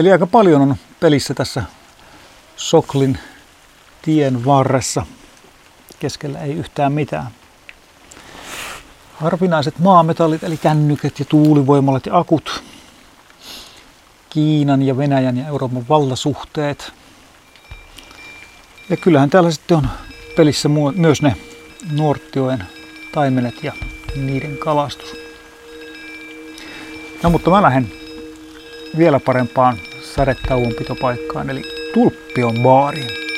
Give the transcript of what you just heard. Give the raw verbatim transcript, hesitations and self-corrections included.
Eli aika paljon on pelissä tässä Soklin tien varressa. Keskellä ei yhtään mitään. Harvinaiset maametallit eli kännykät ja tuulivoimalat ja akut. Kiinan ja Venäjän ja Euroopan valtasuhteet. Ja kyllähän täällä sitten on pelissä myös ne Nuorttijoen taimenet ja niiden kalastus. No mutta mä lähden vielä parempaan sadetauonpitopaikkaan eli Tulppion baariin.